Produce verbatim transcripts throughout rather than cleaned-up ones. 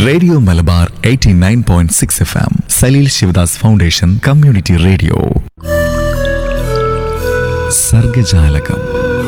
Radio Malabar eighty nine point six F M Saleel Sivadas foundation community radio. സർഗജാലകം.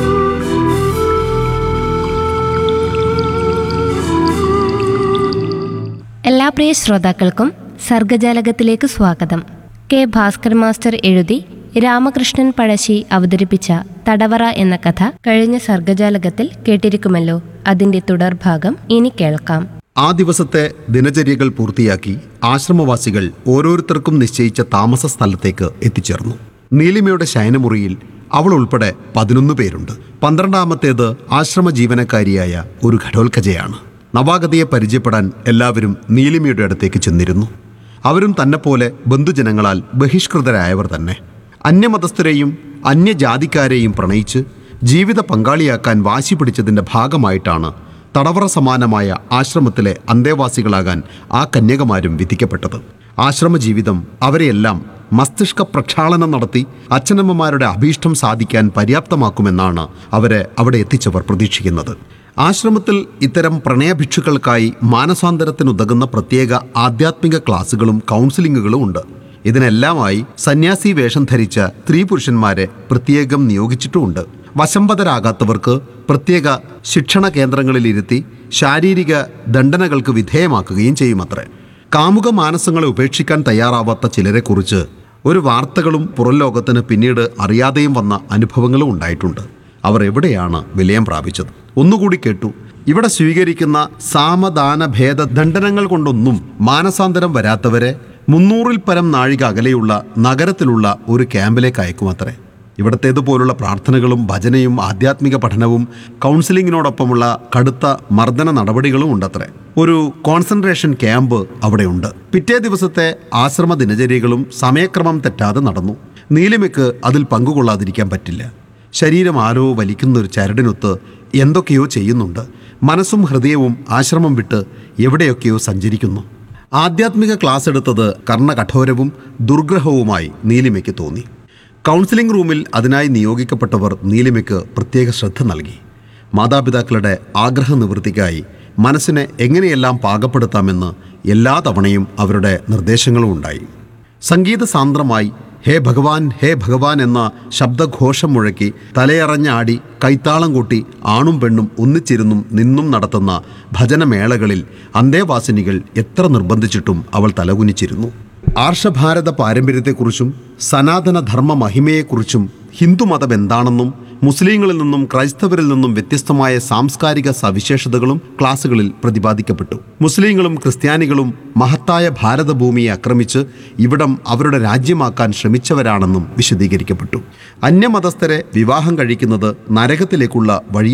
എല്ലാ പ്രിയ ശ്രോതാക്കൾക്കും സർഗജാലകത്തിലേക്ക് സ്വാഗതം. K Bhaskar master എഴുതി രാമകൃഷ്ണൻ പഴശ്ശി അവതരിപ്പിച്ച തടവറ എന്ന കഥ കഴിഞ്ഞ സർഗജാലകത്തിൽ കേട്ടിരിക്കുമല്ലോ. അതിന്റെ തുടർഭാഗം ഇനി കേൾക്കാം. ആ ദിവസത്തെ ദിനചര്യകൾ പൂർത്തിയാക്കി ആശ്രമവാസികൾ ഓരോരുത്തർക്കും നിശ്ചയിച്ച താമസ സ്ഥലത്തേക്ക് എത്തിച്ചേർന്നു. നീലിമയുടെ ശയനമുറിയിൽ അവൾ ഉൾപ്പെടെ പതിനൊന്ന് പേരുണ്ട്. പന്ത്രണ്ടാമത്തേത് ആശ്രമ ജീവനക്കാരിയായ ഒരു ഘടോൽക്കജയാണ്. നവാഗതയെ പരിചയപ്പെടാൻ എല്ലാവരും നീലിമയുടെ അടുത്തേക്ക് ചെന്നിരുന്നു. അവരും തന്നെപ്പോലെ ബന്ധുജനങ്ങളാൽ ബഹിഷ്കൃതരായവർ തന്നെ. അന്യമതസ്ഥരെയും അന്യജാതിക്കാരെയും പ്രണയിച്ച് ജീവിത പങ്കാളിയാക്കാൻ വാശി പിടിച്ചതിൻ്റെ ഭാഗമായിട്ടാണ് തടവറ സമാനമായ ആശ്രമത്തിലെ അന്തേവാസികളാകാൻ ആ കന്യകമാരും വിധിക്കപ്പെട്ടത്. ആശ്രമജീവിതം അവരെയെല്ലാം മസ്തിഷ്ക പ്രക്ഷാളനം നടത്തി അച്ഛനമ്മമാരുടെ അഭീഷ്ടം സാധിക്കാൻ പര്യാപ്തമാക്കുമെന്നാണ് അവരെ അവിടെ എത്തിച്ചവർ പ്രതീക്ഷിക്കുന്നത്. ആശ്രമത്തിൽ ഇത്തരം പ്രണയഭിക്ഷുക്കൾക്കായി മാനസാന്തരത്തിനുതകുന്ന പ്രത്യേക ആധ്യാത്മിക ക്ലാസുകളും കൗൺസിലിങ്ങുകളും ഉണ്ട്. ഇതിനെല്ലാമായി സന്യാസി വേഷം ധരിച്ച സ്ത്രീ പുരുഷന്മാരെ പ്രത്യേകം നിയോഗിച്ചിട്ടുമുണ്ട്. വശംവദരാകാത്തവർക്ക് പ്രത്യേക ശിക്ഷണ കേന്ദ്രങ്ങളിലിരുത്തി ശാരീരിക ദണ്ഡനകൾക്ക് വിധേയമാക്കുകയും ചെയ്യുമത്രേ. കാമുക മാനസങ്ങളെ ഉപേക്ഷിക്കാൻ തയ്യാറാവാത്ത ചിലരെക്കുറിച്ച് ഒരു വാർത്തകളും പുറം ലോകത്തിന് പിന്നീട് അറിയാതെയും വന്ന അനുഭവങ്ങളും ഉണ്ടായിട്ടുണ്ട്. അവർ എവിടെയാണ് വിലയം പ്രാപിച്ചത്? ഒന്നുകൂടി കേട്ടു. ഇവിടെ സ്വീകരിക്കുന്ന സാമദാന ഭേദ ദണ്ഡനങ്ങൾ കൊണ്ടൊന്നും മാനസാന്തരം വരാത്തവരെ മുന്നൂറിൽ പരം നാഴിക അകലെയുള്ള നഗരത്തിലുള്ള ഒരു ക്യാമ്പിലേക്ക് അയക്കുമത്രേ. ഇവിടത്തേതുപോലുള്ള പ്രാർത്ഥനകളും ഭജനയും ആധ്യാത്മിക പഠനവും കൗൺസിലിങ്ങിനോടൊപ്പമുള്ള കടുത്ത മർദ്ദന നടപടികളും ഉണ്ടത്രേ. ഒരു കോൺസെൻട്രേഷൻ ക്യാമ്പ് അവിടെയുണ്ട്. പിറ്റേ ദിവസത്തെ ആശ്രമ ദിനചര്യകളും സമയക്രമം തെറ്റാതെ നടന്നു. നീലിമയ്ക്ക് അതിൽ പങ്കുകൊള്ളാതിരിക്കാൻ പറ്റില്ല. ശരീരം ആരോ വലിക്കുന്നൊരു ചരടിനൊത്ത് എന്തൊക്കെയോ ചെയ്യുന്നുണ്ട്. മനസ്സും ഹൃദയവും ആശ്രമം വിട്ട് എവിടെയൊക്കെയോ സഞ്ചരിക്കുന്നു. ആധ്യാത്മിക ക്ലാസ് എടുത്തത് കർണകഠോരവും ദുർഗ്രഹവുമായി നീലിമയ്ക്ക് തോന്നി. കൗൺസിലിംഗ് റൂമിൽ അതിനായി നിയോഗിക്കപ്പെട്ടവർ നീലിമയ്ക്ക് പ്രത്യേക ശ്രദ്ധ നൽകി. മാതാപിതാക്കളുടെ ആഗ്രഹ നിവൃത്തിക്കായി മനസ്സിനെ എങ്ങനെയെല്ലാം പാകപ്പെടുത്താമെന്ന് എല്ലാ തവണയും അവരുടെ നിർദ്ദേശങ്ങളും ഉണ്ടായി. സംഗീത സാന്ദ്രമായി ഹേ ഭഗവാൻ ഹേ ഭഗവാൻ എന്ന ശബ്ദഘോഷം മുഴക്കി തലയറഞ്ഞാടി കൈത്താളം കൂട്ടി ആണും പെണ്ണും ഒന്നിച്ചിരുന്നും നിന്നും നടത്തുന്ന ഭജനമേളകളിൽ അന്തേവാസിനികൾ എത്ര നിർബന്ധിച്ചിട്ടും അവൾ തലകുനിച്ചിരുന്നു. ആർഷഭാരത പാരമ്പര്യത്തെക്കുറിച്ചും സനാതന ധർമ്മ മഹിമയെക്കുറിച്ചും ഹിന്ദുമതം എന്താണെന്നും മുസ്ലിങ്ങളിൽ നിന്നും ക്രൈസ്തവരിൽ നിന്നും വ്യത്യസ്തമായ സാംസ്കാരിക സവിശേഷതകളും ക്ലാസുകളിൽ പ്രതിപാദിക്കപ്പെട്ടു. മുസ്ലിങ്ങളും ക്രിസ്ത്യാനികളും മഹത്തായ ഭാരതഭൂമിയെ ആക്രമിച്ച് ഇവിടം അവരുടെ രാജ്യമാക്കാൻ ശ്രമിച്ചവരാണെന്നും വിശദീകരിക്കപ്പെട്ടു. അന്യമതസ്ഥരെ വിവാഹം കഴിക്കുന്നത് നരകത്തിലേക്കുള്ള വഴി